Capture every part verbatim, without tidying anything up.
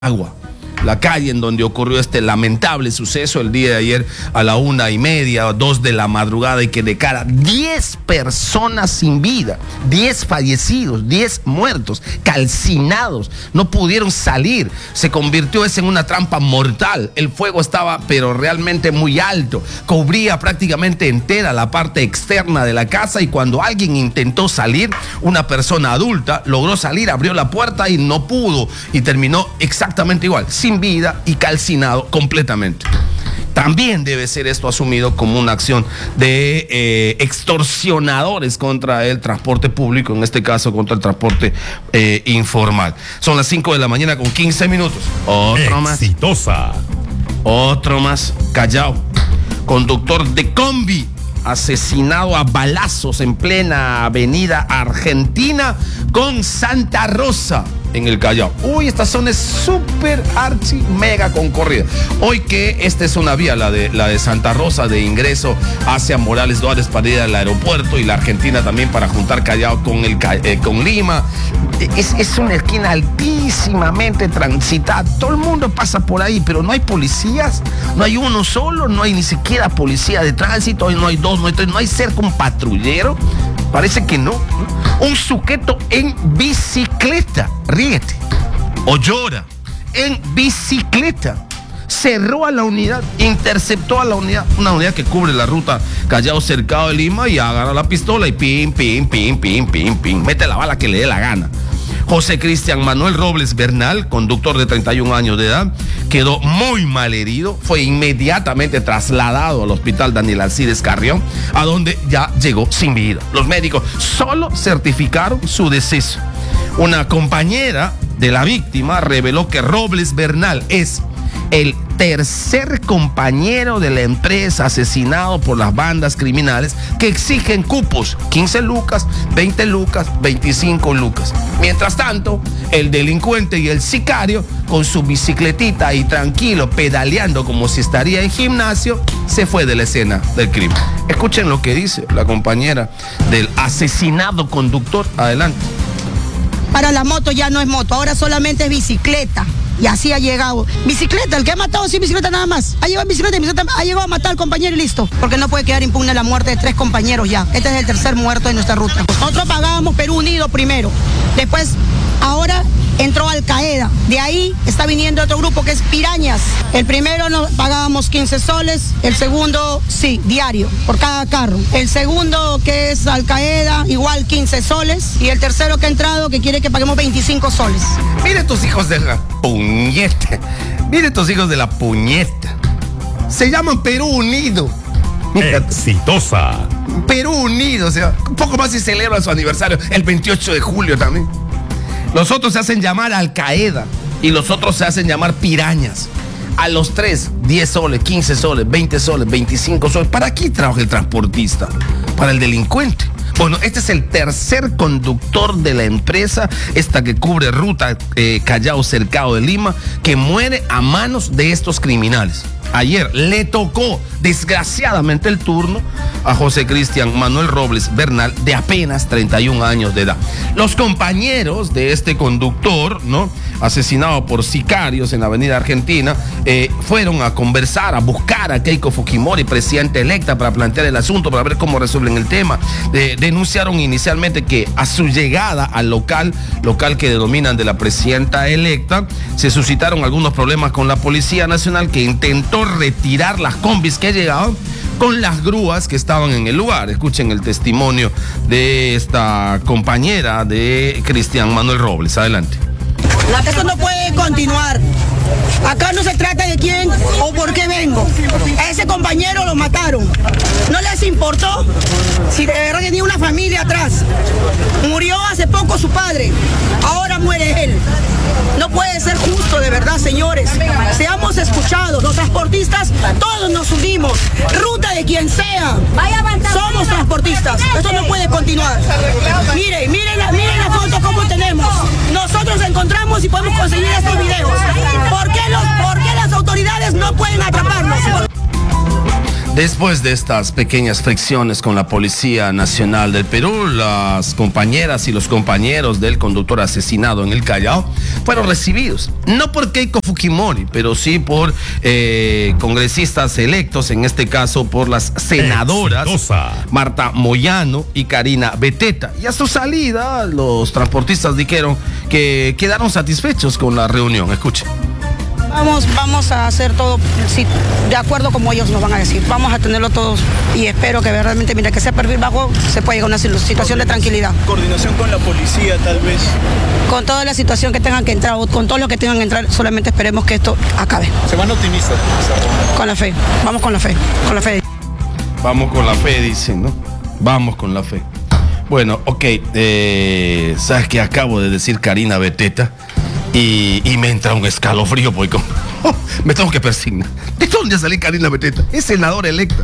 Agua, la calle en donde ocurrió este lamentable suceso el día de ayer a la una y media, dos de la madrugada, y que de cara diez personas sin vida, diez fallecidos, diez muertos, calcinados, no pudieron salir. Se convirtió eso en una trampa mortal. El fuego estaba pero realmente muy alto, cubría prácticamente entera la parte externa de la casa, y cuando alguien intentó salir, una persona adulta logró salir, abrió la puerta y no pudo, y terminó exactamente igual, sin vida y calcinado completamente. También debe ser esto asumido como una acción de eh, extorsionadores contra el transporte público, en este caso contra el transporte eh, informal. Son las cinco de la mañana con quince minutos. Otro más. Exitosa. Otro más. Callao. Conductor de combi asesinado a balazos en plena avenida Argentina con Santa Rosa, en el Callao. Uy, esta zona es súper archi mega concurrida. Hoy que esta es una vía, la de, la de Santa Rosa, de ingreso hacia Morales Duárez para ir al aeropuerto, y la Argentina también para juntar Callao con, el, eh, con Lima. Es, es una esquina altísimamente transitada. Todo el mundo pasa por ahí, pero no hay policías, no hay uno solo, no hay ni siquiera policía de tránsito, no hay dos, no hay tres, no hay cerca un patrullero. Parece que no. Un sujeto en bicicleta, ríete o llora, en bicicleta, cerró a la unidad, interceptó a la unidad, una unidad que cubre la ruta Callao Cercado de Lima, y agarra la pistola y pim, pim, pim, pim, pim, pim, mete la bala que le dé la gana. José Cristian Manuel Robles Bernal, conductor de treinta y un años de edad, quedó muy mal herido, fue inmediatamente trasladado al hospital Daniel Alcides Carrión, a donde ya llegó sin vida. Los médicos solo certificaron su deceso. Una compañera de la víctima reveló que Robles Bernal es el tercer compañero de la empresa asesinado por las bandas criminales que exigen cupos, quince lucas, veinte lucas, veinticinco lucas. Mientras tanto, el delincuente y el sicario, con su bicicletita y tranquilo, pedaleando como si estaría en gimnasio, se fue de la escena del crimen. Escuchen lo que dice la compañera del asesinado conductor. Adelante. Para la moto ya no es moto, ahora solamente es bicicleta. Y así ha llegado. Bicicleta, el que ha matado sin bicicleta nada más. Ha llegado en bicicleta, bicicleta, ha llegado a matar al compañero y listo. Porque no puede quedar impune la muerte de tres compañeros ya. Este es el tercer muerto de nuestra ruta. Nosotros pagábamos Perú Unido primero. Después, ahora entró Al Qaeda. De ahí está viniendo otro grupo que es Pirañas. El primero nos pagábamos quince soles. El segundo, sí, diario, por cada carro. El segundo, que es Al Qaeda, igual quince soles. Y el tercero que ha entrado, que quiere que paguemos veinticinco soles. Mire tus hijos de la puñeta. Mire tus hijos de la puñeta. Se llaman Perú Unido. Mira, exitosa. Perú Unido, o sea, un poco más si celebran su aniversario el veintiocho de julio también. Los otros se hacen llamar Al Qaeda y los otros se hacen llamar Pirañas. A los tres, diez soles, quince soles, veinte soles, veinticinco soles. ¿Para qué trabaja el transportista? Para el delincuente. Bueno, este es el tercer conductor de la empresa, esta que cubre ruta eh, Callao Cercado de Lima, que muere a manos de estos criminales. Ayer le tocó, desgraciadamente, el turno a José Cristian Manuel Robles Bernal, de apenas treinta y un años de edad. Los compañeros de este conductor, ¿no?, asesinado por sicarios en la avenida Argentina, eh, fueron a conversar, a buscar a Keiko Fujimori, presidenta electa, para plantear el asunto, para ver cómo resuelven el tema. Eh, denunciaron inicialmente que a su llegada al local, local que denominan de la presidenta electa, se suscitaron algunos problemas con la Policía Nacional, que intentó retirar las combis que llegaban con las grúas que estaban en el lugar. Escuchen el testimonio de esta compañera de Cristian Manuel Robles. Adelante. Esto no puede continuar. Acá no se trata de quién o por qué vengo. A ese compañero lo mataron. No les importó si de verdad tenía una familia atrás. Murió hace poco su padre. Ahora muere él. No puede ser justo, de verdad, señores. Seamos escuchados. Los transportistas, todos nos unimos. Ruta de quien sea. Somos transportistas. Esto no puede continuar. Miren, miren la, miren la foto como tenemos. Nosotros encontramos y podemos conseguir estos videos. ¿Por qué, los, ¿Por qué las autoridades no pueden atraparnos? Después de estas pequeñas fricciones con la Policía Nacional del Perú, las compañeras y los compañeros del conductor asesinado en el Callao fueron recibidos, no por Keiko Fujimori, pero sí por eh, congresistas electos, en este caso por las senadoras Exitosa. Marta Moyano y Karina Beteta. Y a su salida, los transportistas dijeron que quedaron satisfechos con la reunión. Escuchen. Vamos, vamos a hacer todo sí, de acuerdo como ellos nos van a decir. Vamos a tenerlo todos y espero que realmente, mira, que sea perfil bajo, se pueda llegar a una situación de tranquilidad. Coordinación con la policía, tal vez. Con toda la situación que tengan que entrar, o con todo lo que tengan que entrar, solamente esperemos que esto acabe. Se van optimistas. Con la fe, vamos con la fe, con la fe. Vamos con la fe, dicen, ¿no? Vamos con la fe. Bueno, ok, eh, ¿sabes qué acabo de decir Karina Beteta? Y, y me entra un escalofrío porque oh, me tengo que persignar. ¿De dónde salió Karina Beteta? Es senadora electa.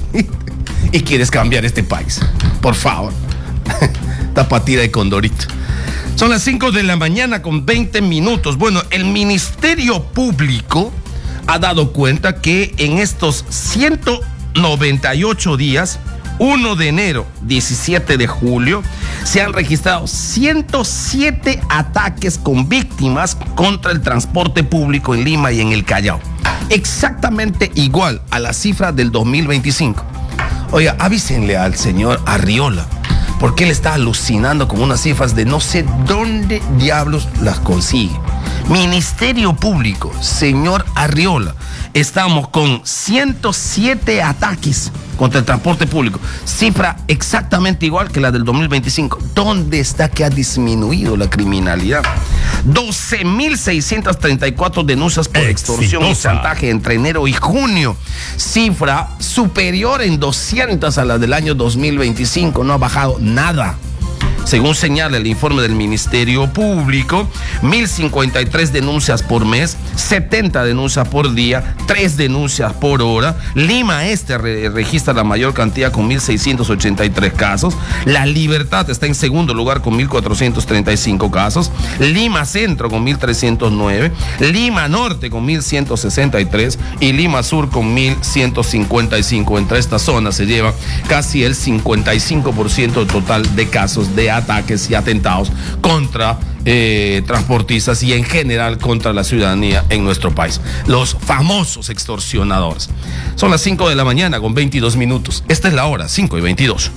Y quieres cambiar este país. Por favor. Tapatía de Condorito. Son las cinco de la mañana con veinte minutos. Bueno, el Ministerio Público ha dado cuenta que en estos ciento noventa y ocho días, primero de enero, diecisiete de julio, se han registrado ciento siete ataques con víctimas contra el transporte público en Lima y en el Callao. Exactamente igual a la cifra del dos mil veinticinco. Oiga, avísenle al señor Arriola, porque él está alucinando con unas cifras de no sé dónde diablos las consigue. Ministerio Público, señor Arriola, estamos con ciento siete ataques contra el transporte público, cifra exactamente igual que la del dos mil veinticinco. ¿Dónde está que ha disminuido la criminalidad? doce mil seiscientas treinta y cuatro denuncias por extorsión y chantaje entre enero y junio, cifra superior en doscientas a la del año dos mil veinticinco, no ha bajado nada. Según señala el informe del Ministerio Público, mil cincuenta y tres denuncias por mes, setenta denuncias por día, tres denuncias por hora. Lima Este re registra la mayor cantidad con mil seiscientos ochenta y tres casos. La Libertad está en segundo lugar con mil cuatrocientos treinta y cinco casos. Lima Centro con mil trescientos nueve. Lima Norte con mil ciento sesenta y tres. Y Lima Sur con mil ciento cincuenta y cinco. Entre estas zonas se lleva casi el cincuenta y cinco por ciento total de casos de ataques y atentados contra eh, transportistas y en general contra la ciudadanía en nuestro país. Los famosos extorsionadores. Son las cinco de la mañana con veintidós minutos. Esta es la hora, cinco y veintidós.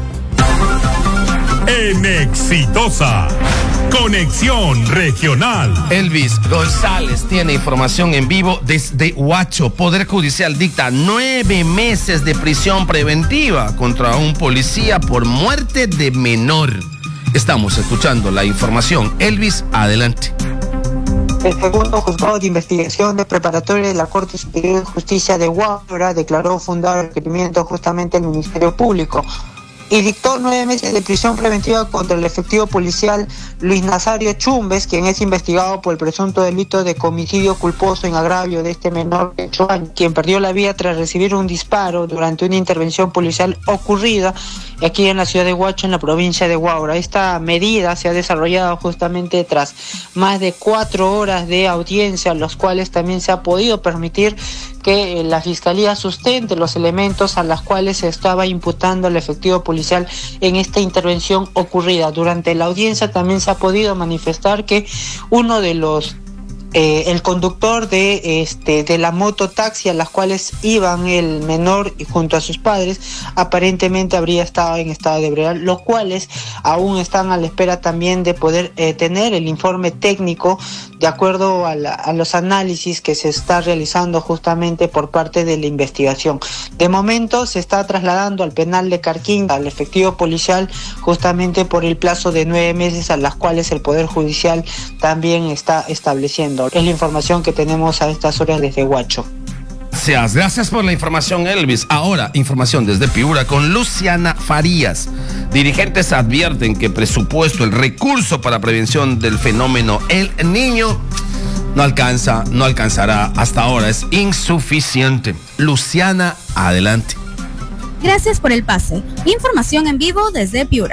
En Exitosa, Conexión Regional. Elvis González tiene información en vivo desde Huacho. Poder Judicial dicta nueve meses de prisión preventiva contra un policía por muerte de menor. Estamos escuchando la información. Elvis, adelante. El segundo juzgado de investigación de preparatoria de la Corte Superior de Justicia de Huaura declaró fundado el requerimiento justamente al Ministerio Público y dictó nueve meses de prisión preventiva contra el efectivo policial Luis Nazario Chumbes, quien es investigado por el presunto delito de homicidio culposo en agravio de este menor de ocho años, quien perdió la vida tras recibir un disparo durante una intervención policial ocurrida aquí en la ciudad de Huacho, en la provincia de Huaura. Esta medida se ha desarrollado justamente tras más de cuatro horas de audiencia, los cuales también se ha podido permitir que la Fiscalía sustente los elementos a los cuales se estaba imputando el efectivo policial en esta intervención ocurrida. Durante la audiencia también se ha podido manifestar que uno de los Eh, el conductor de este de la mototaxi a las cuales iban el menor y junto a sus padres aparentemente habría estado en estado de ebriedad, los cuales aún están a la espera también de poder eh, tener el informe técnico de acuerdo a, la, a los análisis que se está realizando justamente por parte de la investigación. De momento se está trasladando al penal de Carquín al efectivo policial justamente por el plazo de nueve meses a las cuales el Poder Judicial también está estableciendo. Es la información que tenemos a estas horas desde Huacho. Gracias, gracias por la información, Elvis. Ahora, información desde Piura con Luciana Farías. Dirigentes advierten que presupuesto, el recurso para prevención del fenómeno El Niño, no alcanza, no alcanzará hasta ahora, es insuficiente. Luciana, adelante. Gracias por el pase. Información en vivo desde Piura.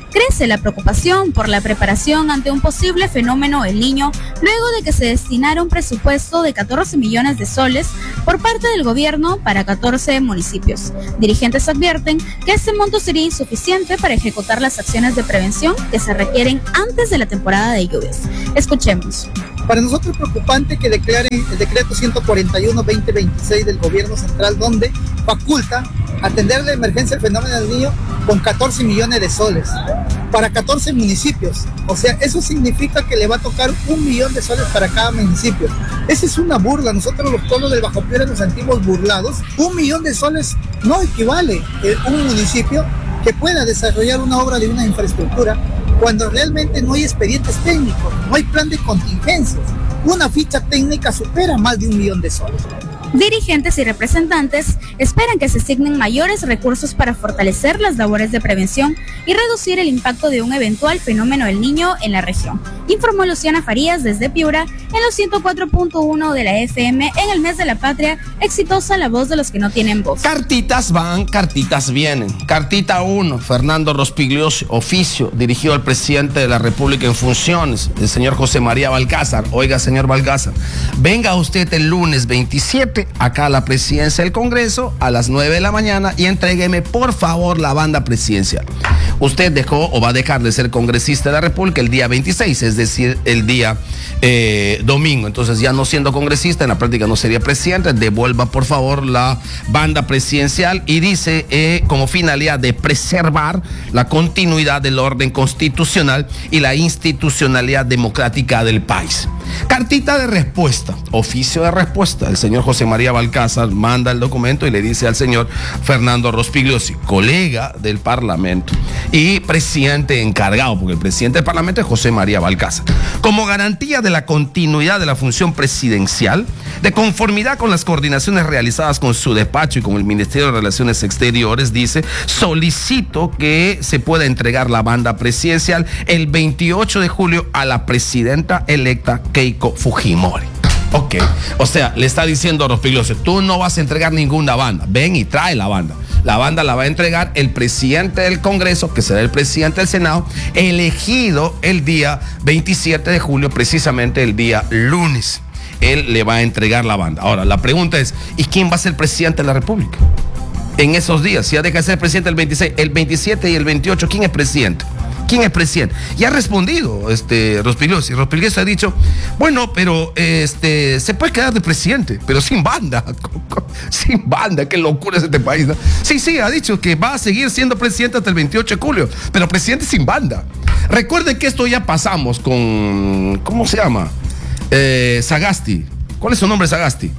crece la preocupación por la preparación ante un posible fenómeno El Niño, luego de que se destinara un presupuesto de catorce millones de soles por parte del gobierno para catorce municipios. Dirigentes advierten que este monto sería insuficiente para ejecutar las acciones de prevención que se requieren antes de la temporada de lluvias. Escuchemos. Para nosotros es preocupante que declaren el decreto ciento cuarenta y uno guión veinte veintiséis del gobierno central, donde faculta atender la emergencia del fenómeno del Niño con catorce millones de soles para catorce municipios. O sea, eso significa que le va a tocar un millón de soles para cada municipio. Esa es una burla. Nosotros los pueblos del Bajo Piura nos sentimos burlados. Un millón de soles no equivale a un municipio que pueda desarrollar una obra de una infraestructura cuando realmente no hay expedientes técnicos, no hay plan de contingencias. Una ficha técnica supera más de un millón de soles. Dirigentes y representantes esperan que se asignen mayores recursos para fortalecer las labores de prevención y reducir el impacto de un eventual fenómeno El Niño en la región. Informó Luciana Farías desde Piura en los ciento cuatro punto uno de la F M en el mes de la patria. Exitosa la voz de los que no tienen voz. Cartitas van, cartitas vienen. Cartita uno, Fernando Rospigliosi, oficio dirigido al presidente de la República en funciones, el señor José María Balcázar. Oiga, señor Balcázar, venga usted el lunes veintisiete acá a la presidencia del Congreso a las nueve de la mañana y entrégueme por favor la banda presidencial. Usted dejó o va a dejar de ser congresista de la República el día veintiséis, es decir, el día eh, domingo. Entonces, ya no siendo congresista, en la práctica no sería presidente. Devuelva por favor la banda presidencial y dice eh, como finalidad de preservar la continuidad del orden constitucional y la institucionalidad democrática del país. Cartita de respuesta, oficio de respuesta. El señor José María Balcázar manda el documento y le dice al señor Fernando Rospigliosi, colega del Parlamento y presidente encargado, porque el presidente del Parlamento es José María Balcázar, como garantía de la continuidad de la función presidencial, de conformidad con las coordinaciones realizadas con su despacho y con el Ministerio de Relaciones Exteriores, dice, solicito que se pueda entregar la banda presidencial el veintiocho de julio a la presidenta electa Keiko Fujimori. Ok, o sea, le está diciendo a Rospigliosi, tú no vas a entregar ninguna banda, ven y trae la banda. La banda la va a entregar el presidente del Congreso, que será el presidente del Senado, elegido el día veintisiete de julio, precisamente el día lunes. Él le va a entregar la banda. Ahora, la pregunta es, ¿y quién va a ser presidente de la República en esos días? Si ya deja de ser presidente el veintiséis, el veintisiete y el veintiocho, ¿quién es presidente? ¿Quién es presidente? Y ha respondido este Rospigliosi. Rospigliosi ha dicho, bueno, pero este se puede quedar de presidente, pero sin banda. Sin banda, qué locura es este país, ¿no? Sí, sí, ha dicho que va a seguir siendo presidente hasta el veintiocho de julio, pero presidente sin banda. Recuerden que esto ya pasamos con, ¿cómo se llama? Eh, Sagasti. ¿Cuál es su nombre, Sagasti?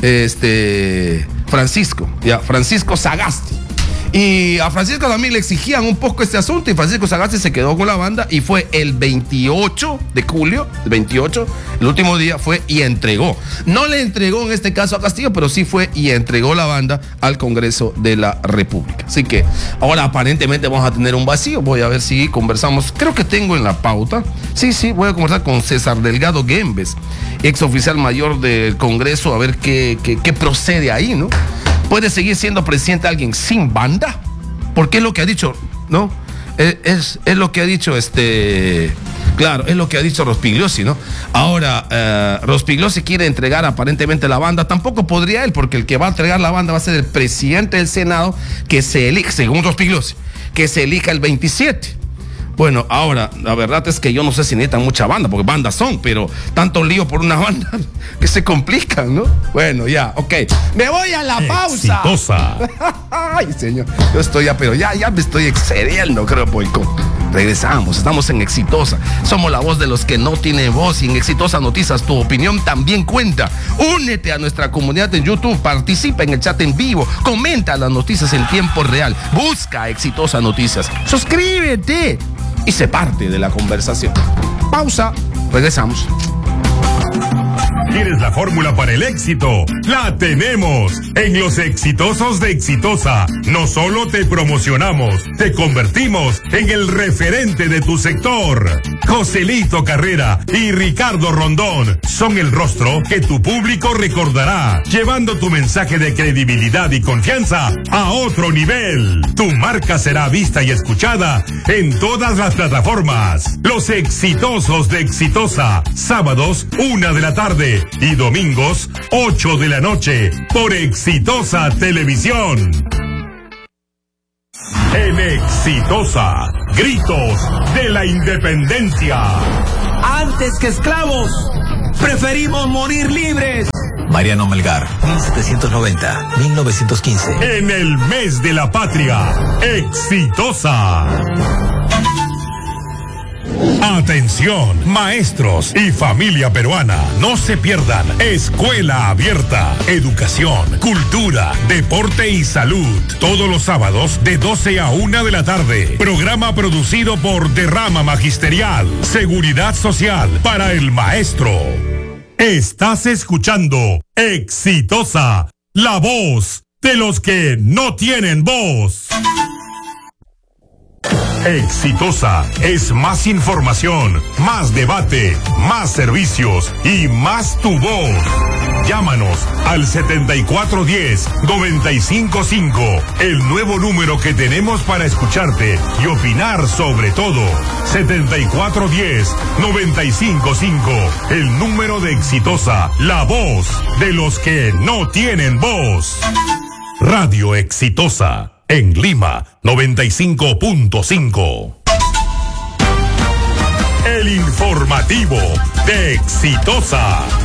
Este, Francisco, ya, Francisco Sagasti. Y a Francisco también le exigían un poco este asunto y Francisco Sagasti se quedó con la banda y fue el veintiocho de julio, el veintiocho, el último día fue y entregó. No le entregó en este caso a Castillo, pero sí fue y entregó la banda al Congreso de la República. Así que ahora aparentemente vamos a tener un vacío. Voy a ver si conversamos, creo que tengo en la pauta. Sí, sí, voy a conversar con César Delgado Guembes, ex oficial mayor del Congreso, a ver qué, qué, qué procede ahí, ¿no? ¿Puede seguir siendo presidente alguien sin banda? Porque es lo que ha dicho, ¿no? Es, es, es lo que ha dicho este... Claro, es lo que ha dicho Rospigliosi, ¿no? Ahora, eh, Rospigliosi quiere entregar aparentemente la banda. Tampoco podría él, porque el que va a entregar la banda va a ser el presidente del Senado, que se elige, según Rospigliosi, que se elija el veintisiete. Bueno, ahora, la verdad es que yo no sé si necesitan mucha banda, porque bandas son, pero tanto lío por una banda que se complican, ¿no? Bueno, ya, ok. Me voy a la pausa. Exitosa. Ay, señor, yo estoy ya, pero ya, ya me estoy excediendo, creo, Boico. Regresamos, estamos en Exitosa. Somos la voz de los que no tienen voz y en Exitosa Noticias tu opinión también cuenta. Únete a nuestra comunidad en YouTube, participa en el chat en vivo, comenta las noticias en tiempo real, busca Exitosa Noticias, suscríbete y sé parte de la conversación. Pausa, regresamos. ¿Quieres la fórmula para el éxito? ¡La tenemos! En Los Exitosos de Exitosa, no solo te promocionamos, te convertimos en el referente de tu sector. Joselito Carrera y Ricardo Rondón son el rostro que tu público recordará, llevando tu mensaje de credibilidad y confianza a otro nivel. Tu marca será vista y escuchada en todas las plataformas. Los Exitosos de Exitosa, sábados una de la tarde y domingos ocho de la noche por Exitosa Televisión. En Exitosa, gritos de la independencia. Antes que esclavos, preferimos morir libres. Mariano Melgar, mil setecientos noventa a mil novecientos quince. En el mes de la patria, Exitosa. Atención, maestros y familia peruana, no se pierdan Escuela Abierta, educación, cultura, deporte y salud, todos los sábados de doce a una de la tarde. Programa producido por Derrama Magisterial, Seguridad Social para el Maestro. Estás escuchando Exitosa, la voz de los que no tienen voz. Exitosa es más información, más debate, más servicios y más tu voz. Llámanos al setenta y cuatro diez, noventa y cinco cinco, el nuevo número que tenemos para escucharte y opinar sobre todo. setenta y cuatro diez, noventa y cinco cinco, el número de Exitosa, la voz de los que no tienen voz. Radio Exitosa. En Lima, noventa y cinco punto cinco. El informativo de Exitosa.